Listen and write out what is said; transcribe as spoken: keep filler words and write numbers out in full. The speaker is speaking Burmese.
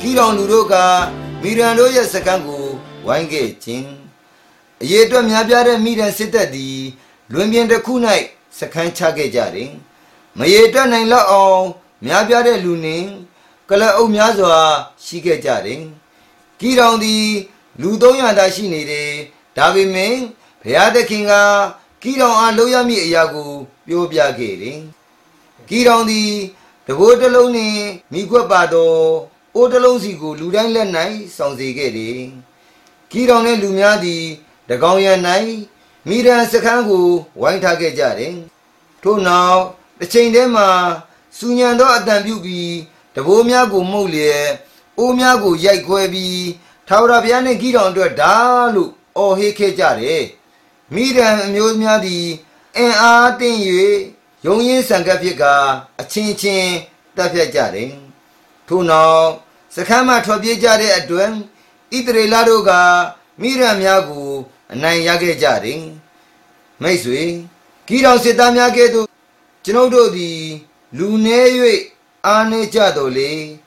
လောင်လူတို့ကမိရန်တို့ရဲ့စခန်းကိုဝိုင်းခဲ့ခြင်းအရေးအတွက်များပြားတဲ့မိရန်စစ်တပ်သည်လွင်ပြင်တစ်ခု၌စခန်းချခဲ့ကြတယ်မရေတွက်နိုင်လောက်အောင်များပြားတဲ့လူနှင့်ကလအုပ်များစွာရှိခဲ့ကြတယ်ကီလောင်သည်လူသုံးရာသာရှိနေတယ်ဒါပေမဲ့ဘုရားသခင်ကကီလောင်အားလုပ်ရမည့်အရာကိုပြောပြခဲ့တယ်ကီလောင်သည်တဘိုးတစ်လုံးနှင့်မိခွက်ပါသောအိုးတစ်လုံးစီကိုလူတိုင်းလက်၌ဆောင်စေခဲ့တယ်ကီလောင်နှင့်လူများသည်တကောင်ရံ၌မိရန်စခန်းကိုဝိုင်းထားခဲ့ကြတယ်ထို့နောက်တစ်ချိန်တည်းမှာစူညံသောအတန်ပြုပြီးတဘိုးများကိုမှုတ်လျက်အိုးများကိုရိုက်ခွဲပြီးထာဝရဘုရားနှင့်ကီလောင်အတွက်ဒါလို့အော်ဟစ်ခဲ့ကြတယ်မိရန်အမျိုးများသည်အင်အားတင်း၍ယုံရင်းဆန်ကပ်ဖြစ်ကအချင်းချင်းတပ်ဖြတ်ကြတယ်ထို့နောက်စခန်းမှထွက်ပြေးကြတဲ့အတွက်ဣသရေလတို့ကမိရန်များကိုအနိုင်ရခဲ့ကြတယ်မိတ်ဆွေကီလောင်စစ်သားများကဲ့သို့ကျွန်ုပ်တို့သည်လူနည်း၍အားနည်းကြတော်လေ